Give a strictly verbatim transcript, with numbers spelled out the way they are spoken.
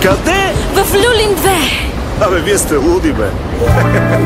Къде? В Люлин две. Абе, вие сте луди, бе.